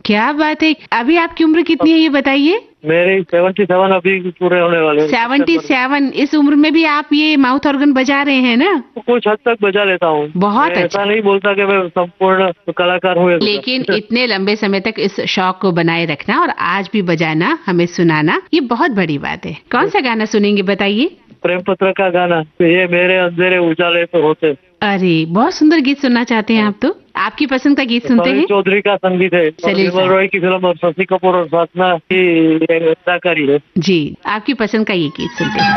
क्या बात है। अभी आपकी उम्र कितनी है ये बताइए? मेरे 77 अभी पूरे होने वाले। 77 इस उम्र में भी आप ये माउथ ऑर्गन बजा रहे हैं ना? कुछ हद तक बजा लेता हूँ। बहुत अच्छा। ऐसा नहीं बोलता कि मैं संपूर्ण कलाकार हूँ, लेकिन इतने लंबे समय तक इस शौक को बनाए रखना और आज भी बजाना, हमें सुनाना, ये बहुत बड़ी बात है। कौन सा गाना सुनेंगे बताइए? प्रेम पत्र का गाना, ये मेरे अंधेरे उजाले तो होते। अरे बहुत सुंदर गीत सुनना चाहते हैं आप तो। आपकी पसंद का गीत सुनते हैं। चौधरी का संगीत है, विमल रॉय की फिल्म और शशि कपूर और साधना की अदाकारी है। जी, आपकी पसंद का ये गीत सुनते हैं।